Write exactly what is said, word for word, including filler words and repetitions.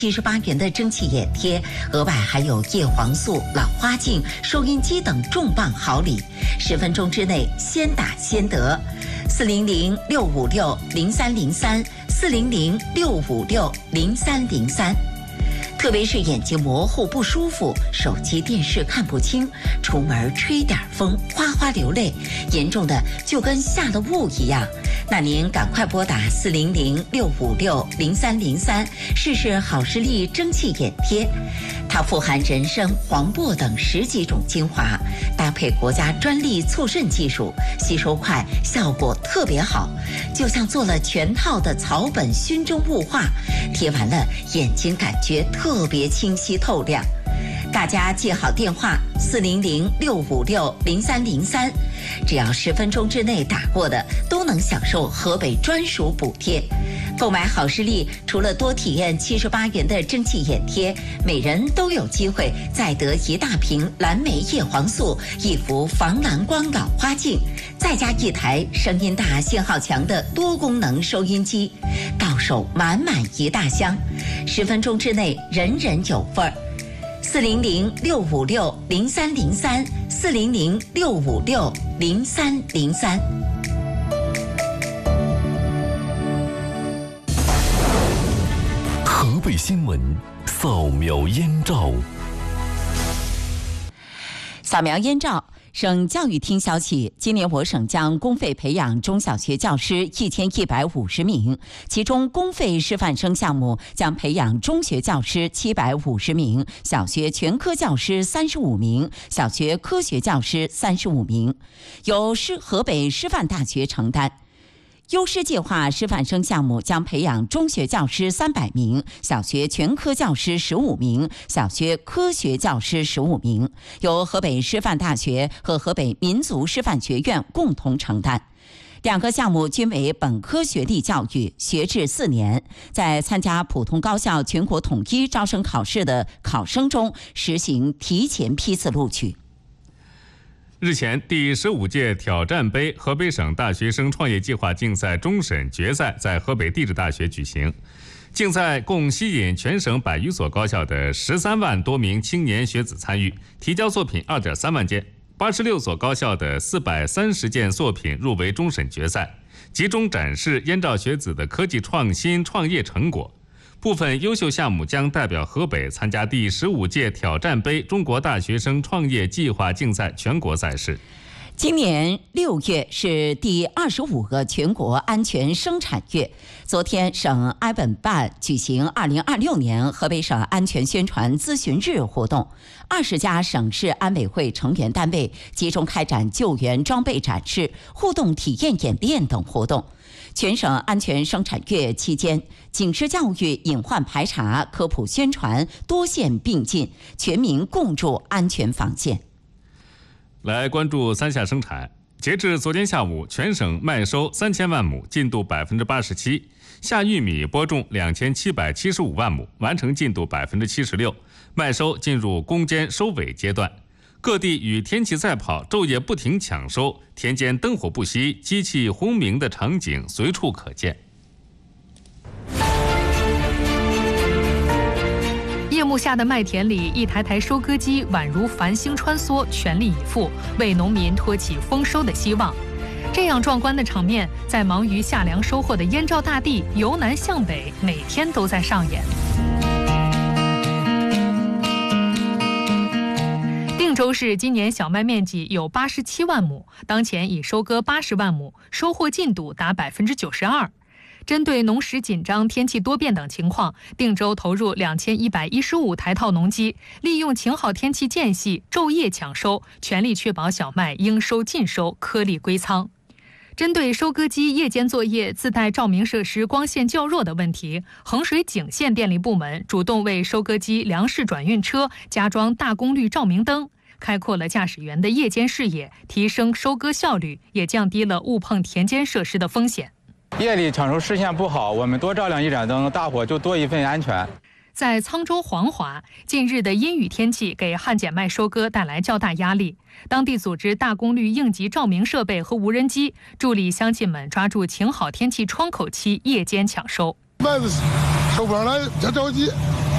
七十八元的蒸汽眼贴，额外还有叶黄素、老花镜、收音机等重磅好礼，十分钟之内先打先得。四零零六五六零三零三，四零零六五六零三零三。特别是眼睛模糊不舒服，手机电视看不清，出门吹点风哗哗流泪，严重的就跟下了雾一样，那您赶快拨打四零零六五六零三零三，试试好视力蒸汽眼贴。它富含人参、黄柏等十几种精华，搭配国家专利促渗技术，吸收快，效果特别好，就像做了全套的草本熏蒸雾化，贴完了眼睛感觉特别清晰透亮。大家记好电话四零零六五六零三零三，只要十分钟之内打过的都能享受河北专属补贴。购买好视力，除了多体验七十八元的蒸汽眼贴，每人都有机会再得一大瓶蓝莓叶黄素、一幅防蓝光老花镜，再加一台声音大、信号强的多功能收音机，到手满满一大箱，十分钟之内人人有份儿。四零零六五六零三零三，四零零六五六零三零三。 河北新闻扫描燕赵。 扫描燕赵。省教育厅消息，今年我省将公费培养中小学教师一千一百五十名，其中公费师范生项目将培养中学教师七百五十名，小学全科教师三十五名，小学科学教师三十五名，由师河北师范大学承担。优师计划师范生项目将培养中学教师三百名，小学全科教师十五名，小学科学教师十五名，由河北师范大学和河北民族师范学院共同承担。两个项目均为本科学历教育，学制四年，在参加普通高校全国统一招生考试的考生中实行提前批次录取。 日前，第十五届挑战杯河北省大学生创业计划竞赛终审决赛在河北地质大学举行。竞赛共吸引全省百余所高校的十三万多名青年学子参与，提交作品二点三万件，八十六所高校的四百三十件作品入围终审决赛，集中展示燕赵学子的科技创新创业成果。部分优秀项目将代表河北参加第十五届挑战杯中国大学生创业计划竞赛全国赛事。 今年六月是第二十五个全国安全生产月。昨天，省安稳办举行二零二六年河北省安全宣传咨询日活动，二十家省市安委会成员单位集中开展救援装备展示、互动体验演练等活动。全省安全生产月期间，警示教育、隐患排查、科普宣传多线并进，全民共筑安全防线。 来关注三下生产。截至昨天下午，全省麦收三千万亩，进度百分之八十七；下玉米播种两千七百七十五万亩，完成进度百分之七十六。麦收进入攻坚收尾阶段。各地与天气赛跑，昼夜不停抢收，田间灯火不熄，机器轰鸣的场景随处可见。 夜幕下的麦田里，一台台收割机宛如繁星穿梭，全力以赴，为农民托起丰收的希望。这样壮观的场面，在忙于夏粮收获的燕赵大地，由南向北，每天都在上演。定州市今年小麦面积有八十七万亩，当前已收割八十万亩，收获进度达百分之九十二。针对农时紧张、天气多变等情况，定州投入两千一百一十五台套农机，利用晴好天气间隙昼夜抢收，全力确保小麦应收尽收，颗粒归仓。针对收割机夜间作业自带照明设施光线较弱的问题，衡水景县电力部门主动为收割机粮食转运车加装大功率照明灯，开阔了驾驶员的夜间视野，提升收割效率，也降低了误碰田间设施的风险。 夜里抢收视线不好，我们多照亮一盏灯，大伙就多一份安全。 在沧州黄华，近日的阴雨天气给旱碱麦收割带来较大压力。当地组织大功率应急照明设备和无人机，助力乡亲们抓住晴好天气窗口期夜间抢收。 麦子收完了，别着急，